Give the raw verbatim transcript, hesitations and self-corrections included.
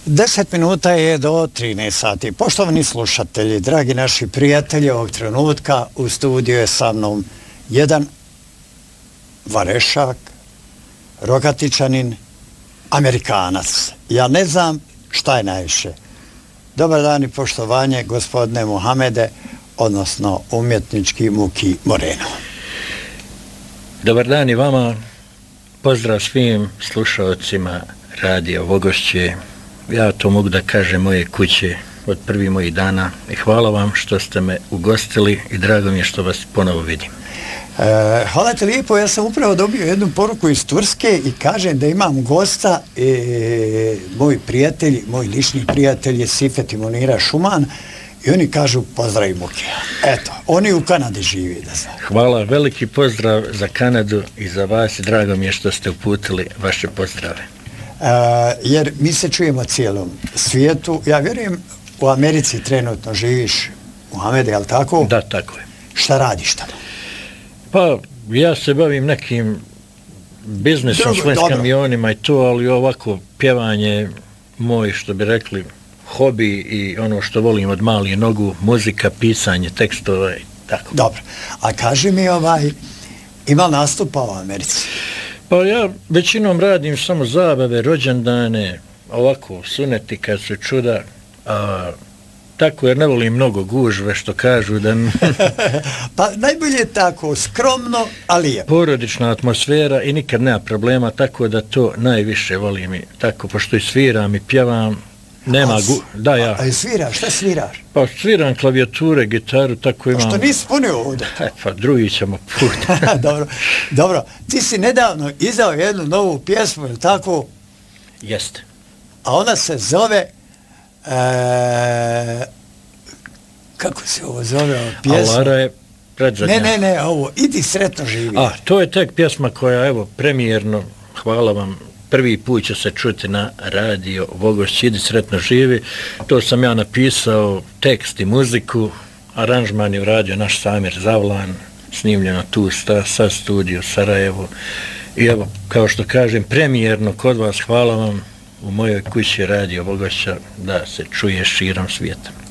Deset minuta je do trinaest sati. Poštovani slušatelji, dragi naši prijatelji, ovog trenutka u studiju je sa mnom jedan varešak, rogatičanin, Amerikanac. Ja ne znam šta je najviše. Dobar dan i poštovanje, gospodine Muhamede, odnosno umjetnički Muki Moreno. Dobar dan i vama. Pozdrav svim slušalcima Radio Vogošće. Ja to mogu da kažem moje kuće od prvih mojih dana i hvala vam što ste me ugostili i drago mi je što vas ponovo vidim. E, hvala te lijepo, ja sam upravo dobio jednu poruku iz Turske i kažem da imam gosta, e, moj prijatelj, moj lični prijatelj je Sifet i Monira Šuman i oni kažu pozdrav Mukija. Eto, oni u Kanadi živi, da znam. Hvala, veliki pozdrav za Kanadu i za vas i drago mi je što ste uputili vaše pozdrave. Uh, jer mi se čujemo cijelom svijetu. Ja vjerujem u Americi trenutno živiš, Muhamede, je li tako? Da, tako je. Šta radiš tamo? Pa, ja se bavim nekim biznesom s kamionima i to, ali ovako pjevanje moj, što bi rekli, hobi i ono što volim od malih nogu, muzika, pisanje, tekstova i tako. Dobro. A kaži mi, ovaj, ima nastupa u Americi? Pa ja većinom radim samo zabave, rođendane, ovako suneti kad su čuda, a, tako jer ne volim mnogo gužve što kažu da... Pa najbolje tako, skromno, ali je. Porodična atmosfera i nikad nema problema, tako da to najviše volim i tako, pošto i sviram i pjevam, nema a, gu... Da, ja. A, a sviraš, šta sviraš? Pa sviram klavijature, gitaru, tako imam... A što nisi punio ovdje? E, pa drugi ćemo put. Dobro, dobro. Ti si nedavno izdao jednu novu pjesmu, je li tako? Jeste. A ona se zove... E, kako se ovo zove ova pjesma? Alara je predzadnja. Ne, ne, ne, ovo, idi sretno živi. A, to je tek pjesma koja, evo, premijerno, hvala vam, prvi put će se čuti na Radio Vogošće, idi sretno živi. To sam ja napisao, tekst i muziku, aranžman je uradio naš Samir Zavlan, snimljeno tu sta, sa studiju Sarajevo. I evo, kao što kažem, premijerno kod vas, hvala vam, u mojoj kući Radio Vogošća da se čuje širom svijeta.